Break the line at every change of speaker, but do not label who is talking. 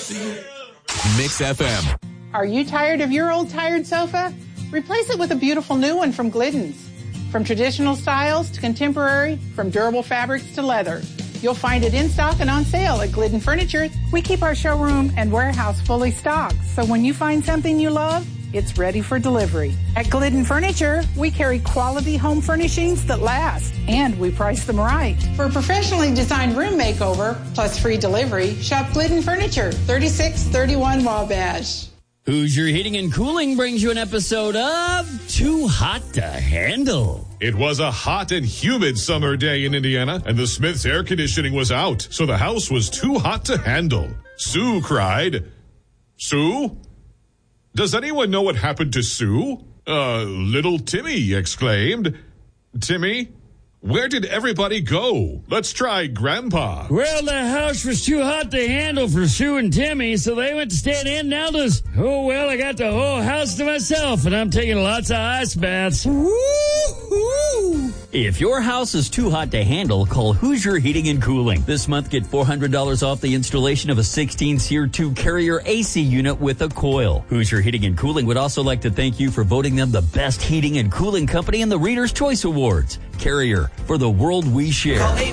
Mix FM.
Are you tired of your old tired sofa? Replace it with a beautiful new one from Glidden's. From traditional styles to contemporary, from durable fabrics to leather. You'll find it in stock and on sale at Glidden Furniture. We keep our showroom and warehouse fully stocked, so when you find something you love, it's ready for delivery. At Glidden Furniture, we carry quality home furnishings that last, and we price them right. For a professionally designed room makeover, plus free delivery, shop Glidden Furniture, 3631 Wabash.
Hoosier Heating and Cooling brings you an episode of Too Hot to Handle.
It was a hot and humid summer day in Indiana, and the Smiths air conditioning was out, so the house was too hot to handle. Sue cried, "Sue? Does anyone know what happened to Sue?" Little Timmy exclaimed. "Timmy? Where did everybody go? Let's try Grandpa."
Well, the house was too hot to handle for Sue and Timmy, so they went to stay at Aunt Nelda's. Oh, well, I got the whole house to myself, and I'm taking lots of ice baths. Woo-hoo!
If your house is too hot to handle, call Hoosier Heating and Cooling. This month, get $400 off the installation of a 16 SEER 2 Carrier AC unit with a coil. Hoosier Heating and Cooling would also like to thank you for voting them the best heating and cooling company in the Reader's Choice Awards. Carrier, for the world we share.